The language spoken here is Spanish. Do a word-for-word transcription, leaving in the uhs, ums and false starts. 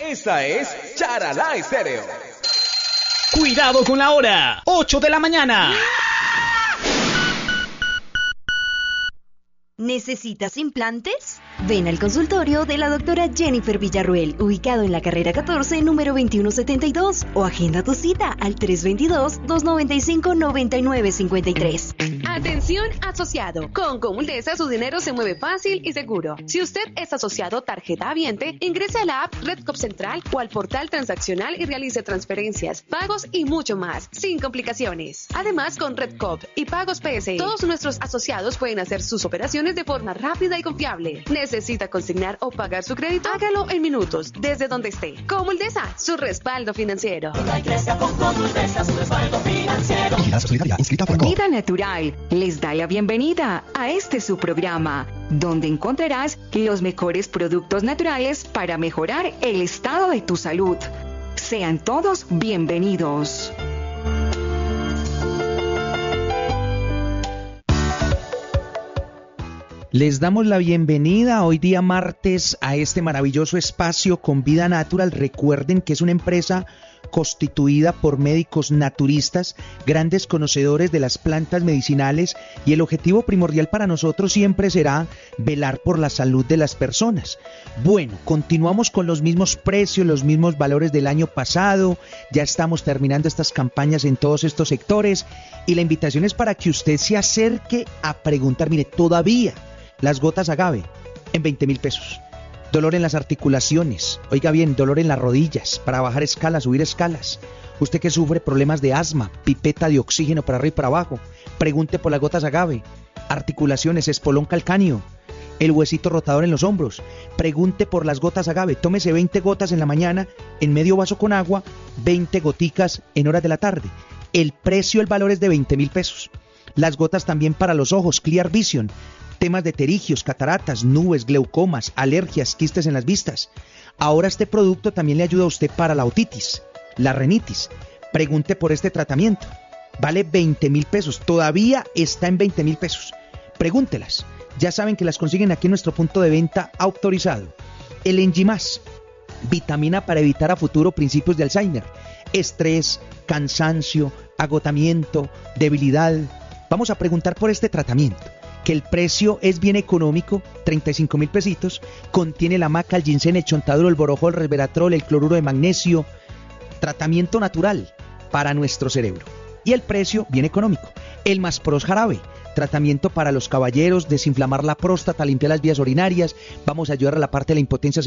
Esta es Charalá Estéreo. Cuidado con la hora, ocho de la mañana. ¿Necesitas implantes? Ven al consultorio de la doctora Jennifer Villarruel, ubicado en la carrera catorce, número veintiuno setenta y dos, o agenda tu cita al tres dos dos, dos nueve cinco, nueve nueve cinco tres. Atención asociado, con Comuldesa su dinero se mueve fácil y seguro. Si usted es asociado tarjeta habiente, ingrese a la app Redcop Central o al portal transaccional y realice transferencias, pagos y mucho más, sin complicaciones. Además, con Redcop y Pagos P S, todos nuestros asociados pueden hacer sus operaciones de forma rápida y confiable. ¿Necesita consignar o pagar su crédito? Hágalo en minutos, desde donde esté. Comuldesa, su respaldo financiero. Vida Natural les da la bienvenida a este su programa, donde encontrarás los mejores productos naturales para mejorar el estado de tu salud. Sean todos bienvenidos. Les damos la bienvenida hoy día martes a este maravilloso espacio con Vida Natural. Recuerden que es una empresa constituida por médicos naturistas, grandes conocedores de las plantas medicinales, y el objetivo primordial para nosotros siempre será velar por la salud de las personas. Bueno, continuamos con los mismos precios, los mismos valores del año pasado, ya estamos terminando estas campañas en todos estos sectores y la invitación es para que usted se acerque a preguntar. Mire, todavía las gotas agave en veinte mil pesos. Dolor en las articulaciones, oiga bien, dolor en las rodillas, para bajar escalas, subir escalas. Usted que sufre problemas de asma, pipeta de oxígeno para arriba y para abajo, pregunte por las gotas agave. Articulaciones, espolón calcáneo, el huesito rotador en los hombros, pregunte por las gotas agave. Tómese veinte gotas en la mañana, en medio vaso con agua, veinte goticas en horas de la tarde. El precio, el valor es de veinte mil pesos. Las gotas también para los ojos, Clear Vision. Temas de pterigios, cataratas, nubes, glaucomas, alergias, quistes en las vistas. Ahora este producto también le ayuda a usted para la otitis, la rinitis. Pregunte por este tratamiento. Vale veinte mil pesos. Todavía está en veinte mil pesos. Pregúntelas. Ya saben que las consiguen aquí en nuestro punto de venta autorizado. El Enjimás, vitamina para evitar a futuro principios de Alzheimer, estrés, cansancio, agotamiento, debilidad. Vamos a preguntar por este tratamiento, que el precio es bien económico, treinta y cinco mil pesitos, contiene la maca, el ginseng, el chontaduro, el borojol, el resveratrol, el cloruro de magnesio, tratamiento natural para nuestro cerebro. Y el precio bien económico. El Maspros jarabe, tratamiento para los caballeros, desinflamar la próstata, limpiar las vías urinarias, vamos a ayudar a la parte de la impotencia